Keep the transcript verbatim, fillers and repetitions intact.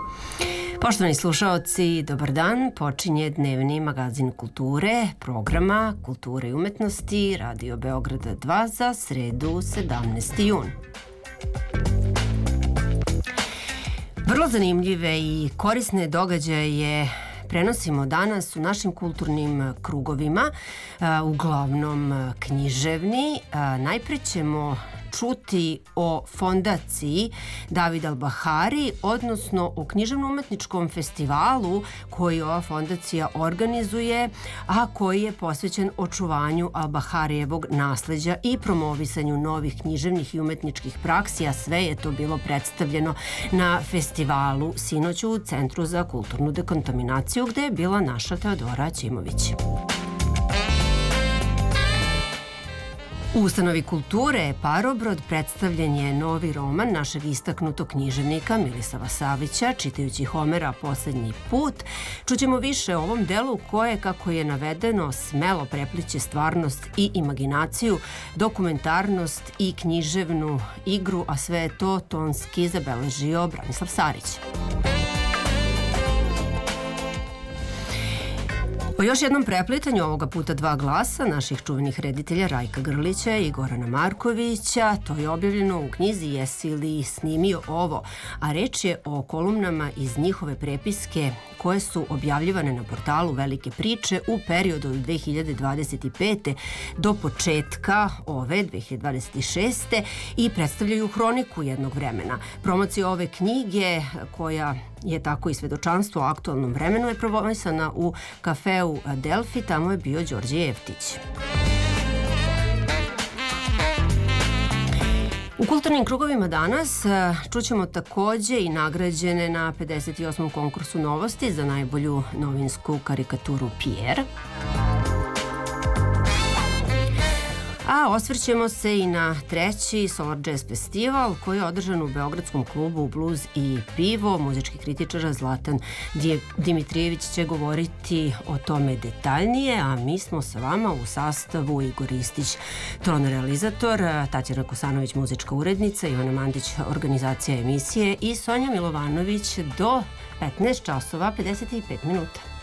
Poštovani slušaoci, dobar dan. Počinje dnevni magazin kulture, programa Kulture i umetnosti, Radio Beograda dva za sredu sedamnaesti jun. Vrlo zanimljive i korisne događaje prenosimo danas u našim kulturnim krugovima, uglavnom književni. Najpre ćemo čuti o fondaciji David al-Bahari, odnosno o književno-umetničkom festivalu koji ova fondacija organizuje, a koji je posvećen očuvanju al-Baharijevog nasleđa i promovisanju novih književnih i umetničkih praksi, a sve je to bilo predstavljeno na festivalu sinoć u Centru za kulturnu dekontaminaciju, gde je bila naša Teodora Ćimović. U ustanovi kulture Parobrod predstavljen je novi roman našeg istaknutog književnika Milisava Savića, Čitajući Homera poslednji put. Čućemo više o ovom delu koje, kako je navedeno, smelo prepliće stvarnost i imaginaciju, dokumentarnost i književnu igru, a sve je to tonski zabeležio Branislav Sarić. O još jednom preplitanju, ovoga puta dva glasa, naših čuvenih reditelja Rajka Grlića i Gorana Markovića, to je objavljeno u knjizi Jesi li snimio ovo, a reč je o kolumnama iz njihove prepiske koje su objavljivane na portalu Velike priče u periodu od dve hiljade dvadeset pete. do početka ove dve hiljade dvadeset šeste. i predstavljaju hroniku jednog vremena. Promocija ove knjige, koja je tako i svedočanstvo o aktualnom vremenu, je promovisana u kafeu Delfi, tamo je bio Đorđe Jeftić. U kulturnim krugovima danas čućemo takođe i nagrađene na pedeset osmom konkursu novosti za najbolju novinsku karikaturu Pierre. A osvrćemo se i na treći Solar Jazz festival koji je održan u Beogradskom klubu Bluz i pivo. Muzički kritičar Zlatan Dimitrijević će govoriti o tome detaljnije, a mi smo sa vama u sastavu Igor Ristić, ton-realizator, Tatjana Kosanović, muzička urednica, Ivana Mandić, organizacija emisije i Sonja Milovanović do petnaest časova pedeset pet minuta.